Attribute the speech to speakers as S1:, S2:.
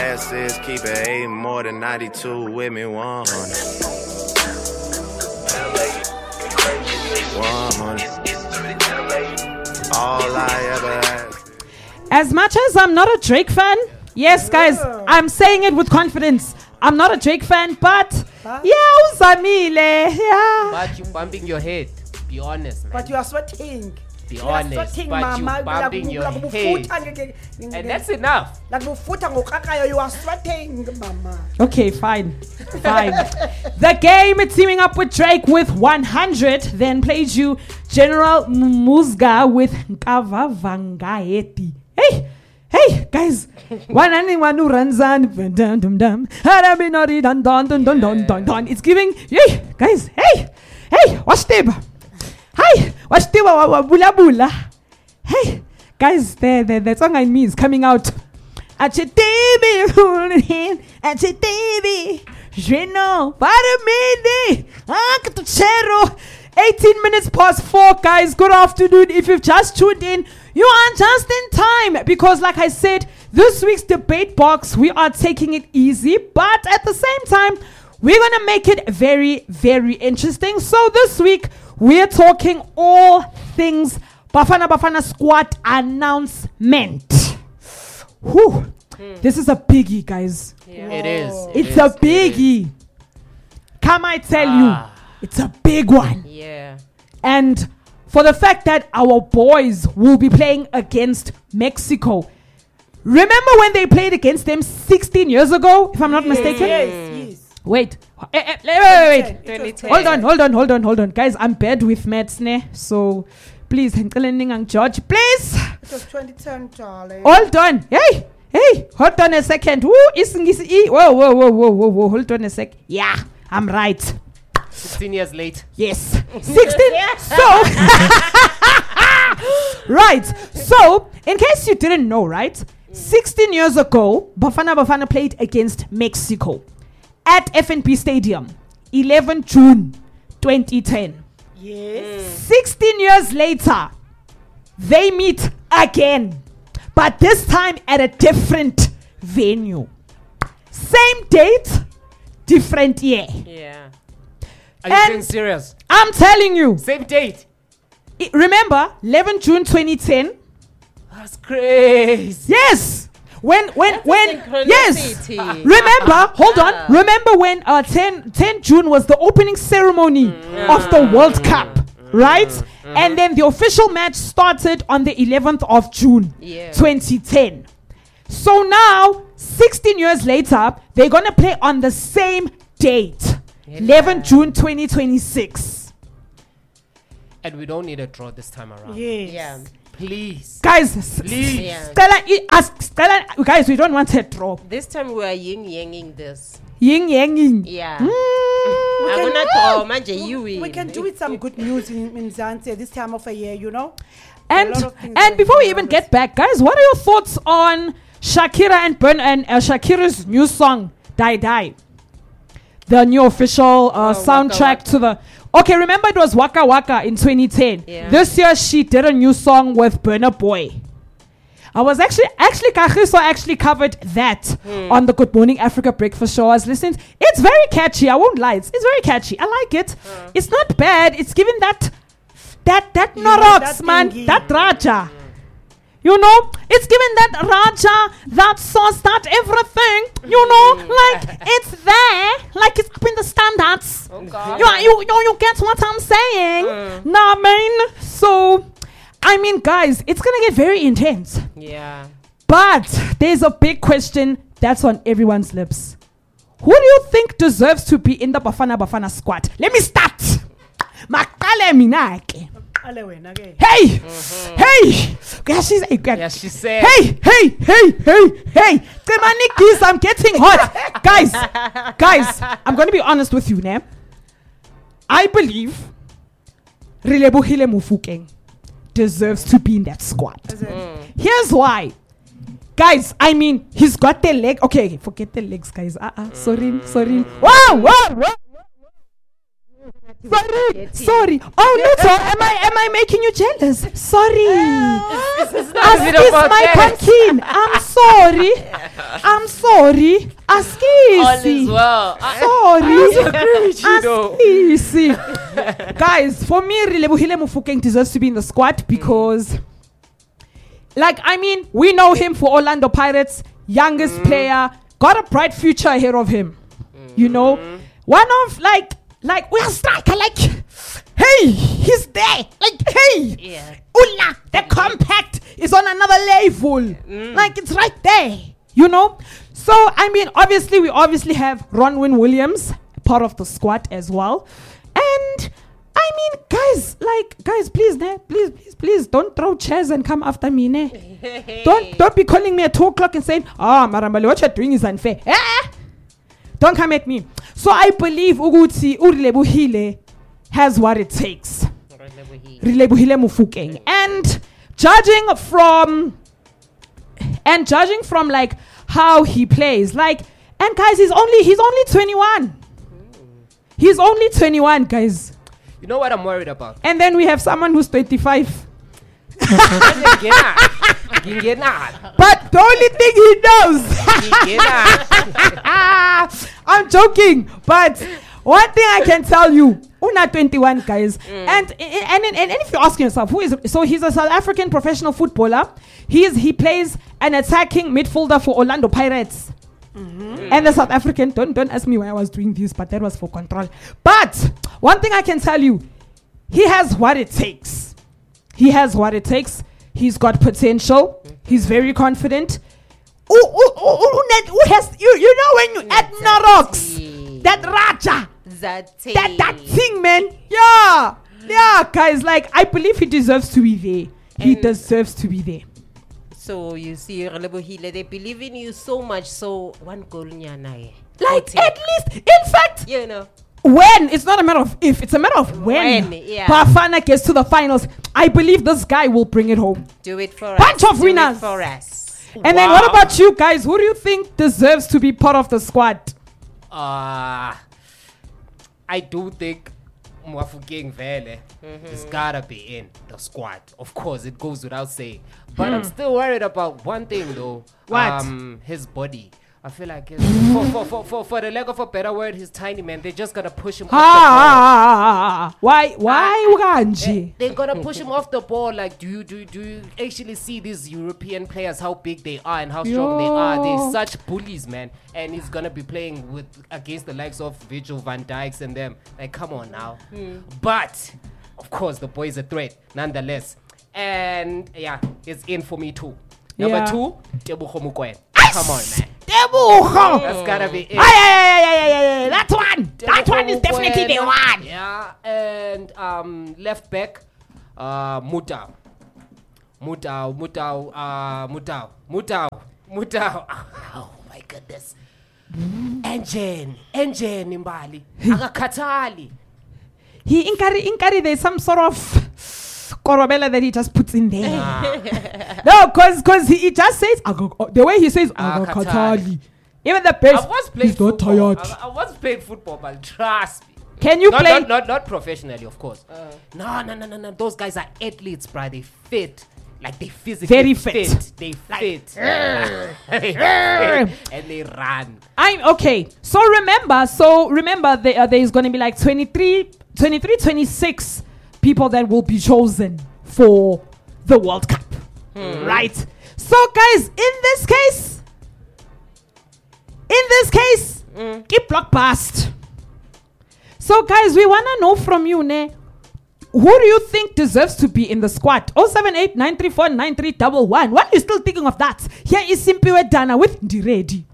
S1: ass is keep it 8 more than 92 with me 100. 100. All I ever ask.
S2: As much as I'm not a Drake fan, yes, guys, I'm saying it with confidence. I'm not a Drake fan, but yeah, Uzamile, yeah.
S3: But you bumping your head. Be honest, man.
S4: But you are sweating.
S3: Be
S4: You are
S3: honest.
S4: sweating,
S3: But
S4: mama.
S3: you bumping your head. And that's enough.
S4: You are sweating, mama.
S2: Okay, fine. The game is teaming up with Drake with 100, then plays you General Muzga with Nkava Vangaeti. Hey, guys. One who runs on. It's giving. Hey, guys. Hey, watch them. Hi, watch them. Bula bula. Hey, guys, the song I mean is coming out. Je know, 18 minutes past 4, guys. Good afternoon. If you've just tuned in, you are just in time because, like I said, this week's debate box, we are taking it easy, but at the same time, we're gonna make it very, very interesting. So this week, we're talking all things Bafana Squad announcement. Whew. This is a biggie, guys.
S3: Yeah. It is.
S2: It's a biggie. Come I tell you, it's a big one.
S3: Yeah.
S2: And for the fact that our boys will be playing against Mexico. Remember when they played against them 16 years ago, if I'm not mistaken?
S4: Yes.
S2: Wait. Wait.
S3: 2010.
S2: Hold on. Guys, I'm bad with maths, ne? So, please, George, please.
S4: It was 2010, darling.
S2: Hold on. Hey, hold on a second. Whoa. Hold on a sec. Yeah, I'm right.
S3: 16 years late.
S2: Yes. 16. So, right. So, in case you didn't know, right? 16 years ago, Bafana played against Mexico at FNB Stadium, 11 June 2010.
S4: Yes.
S2: 16 years later, they meet again, but this time at a different venue. Same date, different year.
S3: Yeah. Are you being serious?
S2: I'm telling you.
S3: Same date.
S2: Remember, 11 June 2010.
S3: That's crazy.
S2: Yes. When yes.
S5: synchronicity.
S2: Remember, hold on. Remember when 10 June was the opening ceremony of the World Cup, right? And then the official match started on the 11th of June, 2010. So now, 16 years later, they're going to play on the same date, 11 June 2026.
S3: And we don't need a draw this time around.
S4: Yes.
S5: Yeah.
S3: Please.
S2: Guys,
S3: Please.
S5: Yeah.
S2: Stella, guys, we don't want a draw.
S5: This time we are yin-yanging this.
S2: Yin.
S5: Yeah.
S2: Mm.
S5: I'm gonna draw manje you win.
S4: We can do with some good news in Zante this time of a year, you know?
S2: And
S4: A lot of things
S2: and
S4: are
S2: before we
S4: going
S2: even
S4: on
S2: get back, guys, what are your thoughts on Shakira and Shakira's new song Die Die? The new official soundtrack
S5: Waka
S2: to the. Okay, remember it was Waka Waka in 2010.
S5: Yeah.
S2: This year she did a new song with Burna Boy. I was actually Kagiso actually covered that on the Good Morning Africa breakfast show. I was listening. It's very catchy. I won't lie. It's very catchy. I like it. It's not bad. It's giving that Norox,
S4: that
S2: man.
S4: thingy.
S2: That Raja. You know, it's giving that Raja, that sauce, that everything. You know, like it's there, like it's up in the standards. You get what I'm saying? Nah, man. So, I mean, guys, it's gonna get very intense.
S5: Yeah.
S2: But there's a big question that's on everyone's lips. Who do you think deserves to be in the Bafana squad? Let me start. Makale minake.
S4: Ale wena ke.
S2: Hey! Hey!
S3: Yeah, she said.
S2: Hey! Kemanikis, I'm getting hot. Guys, I'm going to be honest with you, ne? I believe Relebohile Mufokeng deserves to be in that squad. Here's why. Guys, I mean, he's got the leg. Okay, forget the legs, guys. Sorry. Wow. Sorry. Oh, Luto, am I making you jealous? Sorry.
S3: It's not even about
S2: my
S3: that.
S2: pumpkin. I'm sorry.
S3: All is well.
S2: Sorry. Guys, for me, Relebohile Mofokeng deserves to be in the squad because, we know him for Orlando Pirates, youngest player, got a bright future ahead of him. You know, one of we are striker. Hey, he's there. Ula, the compact is on another level. It's right there. You know. So obviously, we have Ronwin Williams, part of the squad as well, and guys, please, don't throw chairs and come after me, ne? Don't be calling me at 2:00 and saying, Marambali, what you're doing is unfair. Don't come at me. So I believe Uguti Relebohile has what it takes. Relebohile Mofokeng. And judging from how he plays, and guys, he's only 21. He's only 21, guys.
S3: You know what I'm worried about?
S2: And then we have someone who's 25. But the only thing he knows. I'm joking, but one thing I can tell you, Una 21, guys. And if you're asking yourself, who is so he's a South African professional footballer. He plays an attacking midfielder for Orlando Pirates. And the South African, don't ask me why I was doing this, but that was for control. But one thing I can tell you, he has what it takes. He's got potential. He's very confident. Who has you know when you add Narox, that Raja, that thing, man. Yeah, guys. I believe he deserves to be there. He deserves to be there.
S5: So you see, Relebohile, they believe in you so much. So one goal, at
S2: least, in fact,
S5: you know.
S2: When it's not a matter of if, it's a matter of when. Bafana gets to the finals, I believe this guy will bring it home.
S5: Do it for
S2: Bunch
S5: us.
S2: of winners
S5: for us.
S2: And then what about you guys? Who do you think deserves to be part of the squad?
S3: I do think Mofokeng Vele has gotta be in the squad. Of course, it goes without saying. But I'm still worried about one thing though.
S2: What?
S3: His body. I feel like for the lack of a better word, he's tiny, man. They're just gonna push him off the ball.
S2: Why Uganje?
S3: They're gonna push him off the ball. Do you actually see these European players, how big they are and how strong they are? They're such bullies, man. And he's gonna be playing against the likes of Virgil van Dijks and them. Come on now. But of course, the boy is a threat nonetheless. And yeah, it's in for me too. Number 2, Tebogo Mokoena. Come on, man. That's gotta be it.
S2: That one is definitely the one.
S3: Yeah, and left back, Mutau. Oh my goodness. Engine Imbali. Akakhathali.
S2: He inkari there's some sort of Korobela that he just puts in there. No, because he just says the way he says Akakhathali. Even the best. He's not tired.
S3: I once played football, but trust me.
S2: Can you play?
S3: Not professionally, of course. No. Those guys are athletes, bro. They fit. They physically
S2: very fit.
S3: They fit. And they run.
S2: I'm okay. So remember there is going to be 26 people that will be chosen for the World Cup. Right? So guys, in this case, keep blockbuster. So guys, we want to know from you, ne? Who do you think deserves to be in the squad? 078-934-9311. Why are you still thinking of that? Here is Simpiwe Dana with Ndiredi.